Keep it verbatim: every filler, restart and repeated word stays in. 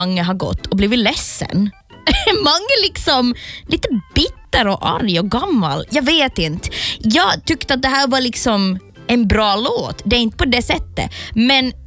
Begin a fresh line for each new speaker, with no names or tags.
Mange har gått och blivit ledsen. Mange liksom lite bitter och arg och gammal. Jag vet inte. Jag tyckte att det här var liksom en bra låt. Det är inte på det sättet. Men